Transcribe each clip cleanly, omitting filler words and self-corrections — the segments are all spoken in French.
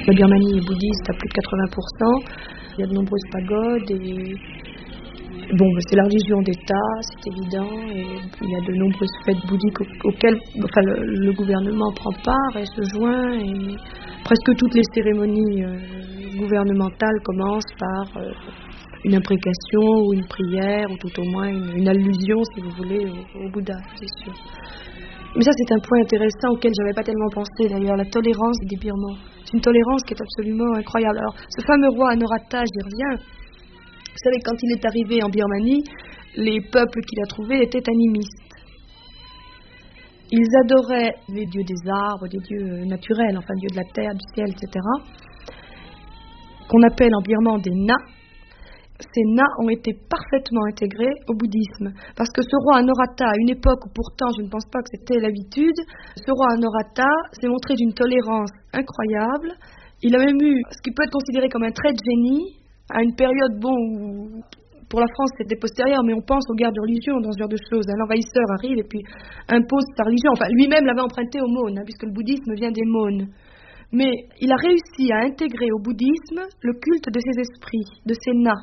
La Birmanie est bouddhiste à plus de 80%. Il y a de nombreuses pagodes et bon, c'est la religion d'État, c'est évident, et il y a de nombreuses fêtes bouddhiques auxquelles le gouvernement prend part et se joint, et presque toutes les cérémonies gouvernementales commencent par une imprécation ou une prière, ou tout au moins une allusion, si vous voulez, au Bouddha, c'est sûr. Mais ça, c'est un point intéressant auquel je n'avais pas tellement pensé, d'ailleurs, la tolérance des Birmans. C'est une tolérance qui est absolument incroyable. Alors, ce fameux roi Anorata, j'y reviens. Vous savez, quand il est arrivé en Birmanie, les peuples qu'il a trouvés étaient animistes. Ils adoraient les dieux des arbres, des dieux naturels, enfin, dieux de la terre, du ciel, etc., qu'on appelle en birman des Na. Ces Na ont été parfaitement intégrés au bouddhisme. Parce que ce roi Anorata, à une époque où pourtant je ne pense pas que c'était l'habitude, ce roi Anorata s'est montré d'une tolérance incroyable. Il a même eu ce qui peut être considéré comme un trait de génie, à une période, bon, où pour la France c'était postérieur, mais on pense aux guerres de religion dans ce genre de choses. Un envahisseur arrive et puis impose sa religion. Enfin, lui-même l'avait emprunté aux mônes, puisque le bouddhisme vient des mônes. Mais il a réussi à intégrer au bouddhisme le culte de ces esprits, de ces Na.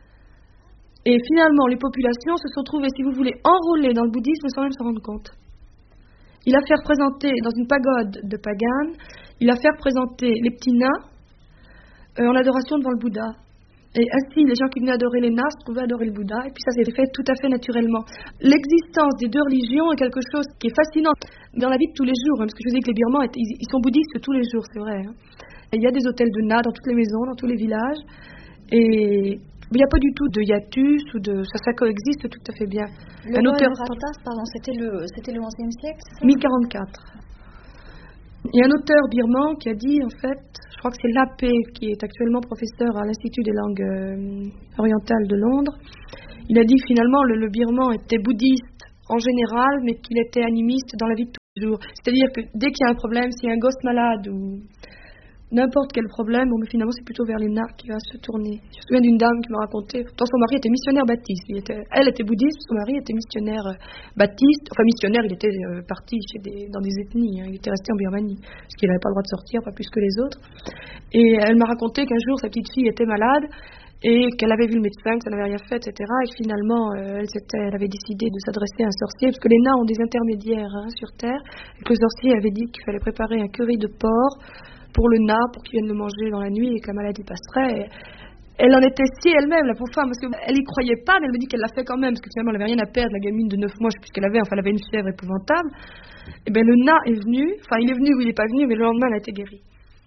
Et finalement, les populations se sont trouvées, si vous voulez, enrôlées dans le bouddhisme sans même s'en rendre compte. Il a fait représenter, dans une pagode de Pagan, il a fait représenter les petits nains en adoration devant le Bouddha. Et ainsi, les gens qui venaient adorer les nains se trouvaient adorer le Bouddha, et puis ça s'est fait tout à fait naturellement. L'existence des deux religions est quelque chose qui est fascinant dans la vie de tous les jours, parce que je vous dis que les Birmans, ils sont bouddhistes tous les jours, c'est vrai. Et il y a des hôtels de nains dans toutes les maisons, dans tous les villages, et il n'y a pas du tout de hiatus, ou ça coexiste tout à fait bien. Un auteur pardon, c'était le XIe siècle, c'est ça ? 1044. Il y a un auteur birman qui a dit, en fait, je crois que c'est Lapé, qui est actuellement professeur à l'Institut des langues orientales de Londres, il a dit finalement le birman était bouddhiste en général, mais qu'il était animiste dans la vie de tous les jours. C'est-à-dire que dès qu'il y a un problème, s'il y a un gosse malade ou n'importe quel problème, bon, mais finalement c'est plutôt vers les nains qu'il va se tourner. Je me souviens d'une dame qui m'a raconté, pourtant son mari était missionnaire baptiste, elle était bouddhiste, son mari était missionnaire baptiste, enfin missionnaire, il était parti dans des ethnies, il était resté en Birmanie, parce qu'il n'avait pas le droit de sortir, pas plus que les autres. Et elle m'a raconté qu'un jour sa petite fille était malade, et qu'elle avait vu le médecin, que ça n'avait rien fait, etc. Et que finalement, elle avait décidé de s'adresser à un sorcier, parce que les nains ont des intermédiaires sur Terre, et que le sorcier avait dit qu'il fallait préparer un curry de porc pour le na, pour qu'il vienne le manger dans la nuit et que la maladie passerait. Et elle en était si elle-même, la pauvre femme, parce qu'elle n'y croyait pas, mais elle me dit qu'elle l'a fait quand même, parce que finalement elle n'avait rien à perdre, la gamine de 9 mois, je sais plus ce qu'elle avait, enfin elle avait une fièvre épouvantable. Et bien le na est venu, enfin il est venu ou il n'est pas venu, mais le lendemain elle a été guérie.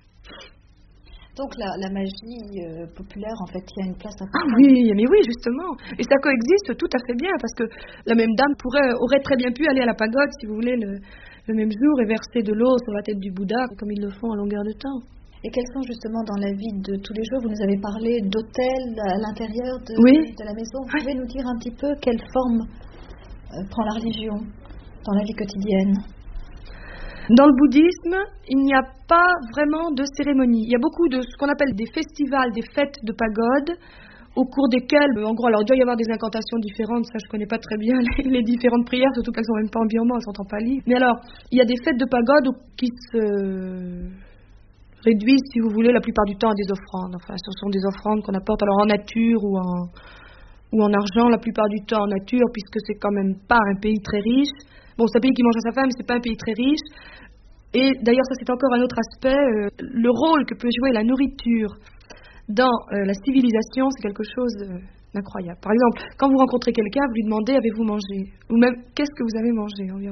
Donc la magie populaire, en fait, il y a une place à part. Ah oui, mais oui, justement. Et ça coexiste tout à fait bien, parce que la même dame aurait très bien pu aller à la pagode, si vous voulez, le même jour et verser de l'eau sur la tête du Bouddha, comme ils le font à longueur de temps. Et quels sont justement dans la vie de tous les jours, vous nous avez parlé d'hôtels à l'intérieur de la maison. Vous pouvez nous dire un petit peu quelle forme prend la religion dans la vie quotidienne ? Dans le bouddhisme, il n'y a pas vraiment de cérémonie. Il y a beaucoup de ce qu'on appelle des festivals, des fêtes de pagode, au cours desquelles, en gros, alors il doit y avoir des incantations différentes, ça je connais pas très bien les différentes prières, surtout qu'elles sont même pas en birman, elles sont en pali. Mais alors, il y a des fêtes de pagode qui se réduisent, si vous voulez, la plupart du temps à des offrandes. Enfin, ce sont des offrandes qu'on apporte alors en nature ou en argent, la plupart du temps en nature, puisque c'est quand même pas un pays très riche. Bon, c'est un pays qui mange à sa faim, mais c'est pas un pays très riche. Et d'ailleurs, ça c'est encore un autre aspect, le rôle que peut jouer la nourriture dans la civilisation, c'est quelque chose d'incroyable. Par exemple, quand vous rencontrez quelqu'un, vous lui demandez avez-vous mangé ? Ou même qu'est-ce que vous avez mangé environ ?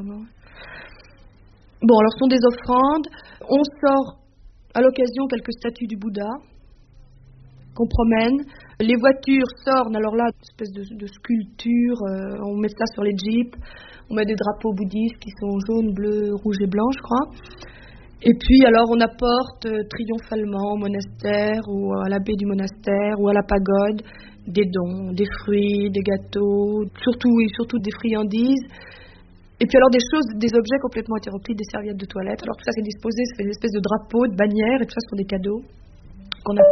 Bon, alors ce sont des offrandes. On sort à l'occasion quelques statues du Bouddha qu'on promène. Les voitures sortent, alors là, une espèce de sculpture, on met ça sur les jeeps. On met des drapeaux bouddhistes qui sont jaunes, bleus, rouges et blancs, je crois. Et puis, alors, on apporte triomphalement au monastère ou à l'abbé du monastère ou à la pagode des dons, des fruits, des gâteaux, surtout des friandises. Et puis, alors, des objets complètement hétéroclites, des serviettes de toilette. Alors, tout ça, c'est disposé, ça fait des espèces de drapeaux, de bannières, et tout ça, ce sont des cadeaux qu'on a